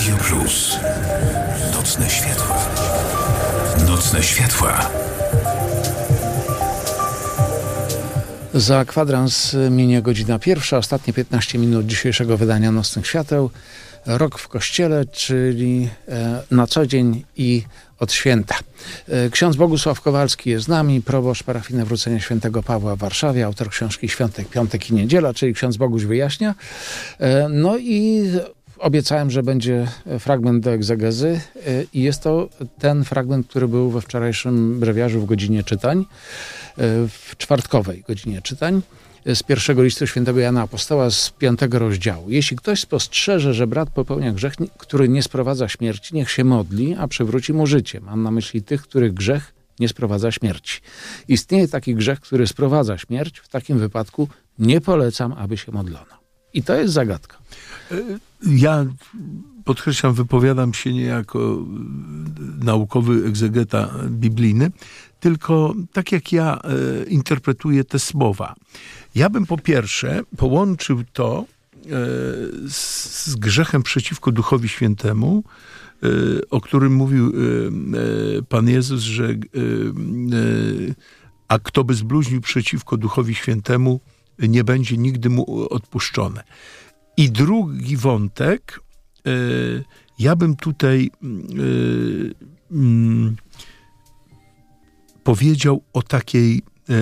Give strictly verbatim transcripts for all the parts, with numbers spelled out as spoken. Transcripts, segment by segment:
Radio Plus. Nocne światła. Nocne światła. Za kwadrans minie godzina pierwsza, ostatnie piętnaście minut dzisiejszego wydania Nocnych Świateł. Rok w Kościele, czyli na co dzień i od święta. Ksiądz Bogusław Kowalski jest z nami, proboszcz parafii Nawrócenia Świętego Pawła w Warszawie, autor książki Świątek, Piątek i Niedziela, czyli ksiądz Boguś wyjaśnia. No i obiecałem, że będzie fragment do egzegezy i jest to ten fragment, który był we wczorajszym brewiarzu w godzinie czytań, w czwartkowej godzinie czytań, z pierwszego listu świętego Jana Apostoła z piątego rozdziału. Jeśli ktoś spostrzeże, że brat popełnia grzech, który nie sprowadza śmierci, niech się modli, a przywróci mu życie. Mam na myśli tych, których grzech nie sprowadza śmierci. Istnieje taki grzech, który sprowadza śmierć. W takim wypadku nie polecam, aby się modlono. I to jest zagadka. Ja podkreślam, wypowiadam się nie jako naukowy egzegeta biblijny, tylko tak jak ja e, interpretuję te słowa. Ja bym po pierwsze połączył to e, z, z grzechem przeciwko Duchowi Świętemu, e, o którym mówił e, e, Pan Jezus, że e, e, a kto by zbluźnił przeciwko Duchowi Świętemu, nie będzie nigdy mu odpuszczone. I drugi wątek, e, ja bym tutaj e, mm, powiedział o takiej e,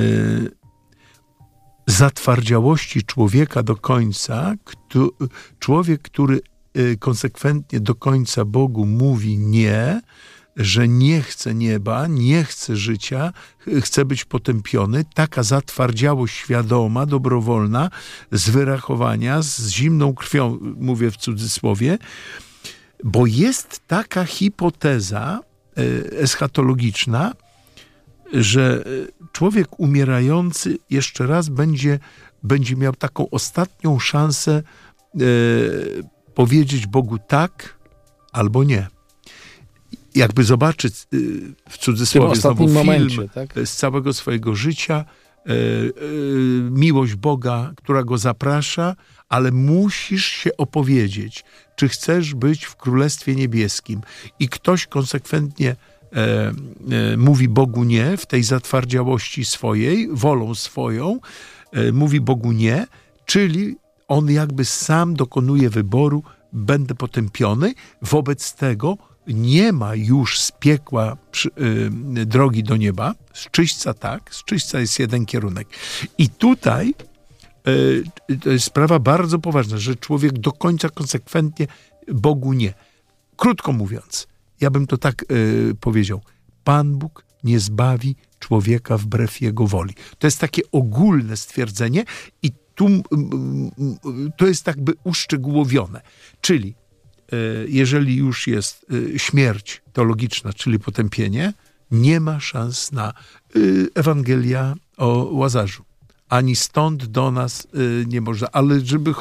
zatwardziałości człowieka do końca. Kto, człowiek, który e, konsekwentnie do końca Bogu mówi nie, że nie chce nieba, nie chce życia, chce być potępiony. Taka zatwardziałość świadoma, dobrowolna, z wyrachowania, z zimną krwią, mówię w cudzysłowie, bo jest taka hipoteza e, eschatologiczna, że człowiek umierający jeszcze raz będzie, będzie miał taką ostatnią szansę e, powiedzieć Bogu tak albo nie. Jakby zobaczyć e, w cudzysłowie znowu film momencie, tak? Z całego swojego życia, e, e, miłość Boga, która go zaprasza, ale musisz się opowiedzieć, czy chcesz być w Królestwie Niebieskim. I ktoś konsekwentnie E, e, mówi Bogu nie, w tej zatwardziałości swojej, wolą swoją, e, mówi Bogu nie, czyli on jakby sam dokonuje wyboru, będę potępiony, wobec tego nie ma już z piekła przy, e, drogi do nieba, z czyśćca tak, z czyśćca jest jeden kierunek. I tutaj e, to jest sprawa bardzo poważna, że człowiek do końca konsekwentnie Bogu nie. Krótko mówiąc, ja bym to tak y, powiedział. Pan Bóg nie zbawi człowieka wbrew jego woli. To jest takie ogólne stwierdzenie i tu y, y, to jest jakby uszczegółowione. Czyli y, jeżeli już jest y, śmierć teologiczna, czyli potępienie, nie ma szans na y, Ewangelia o Łazarzu. Ani stąd do nas y, nie można. Ale żeby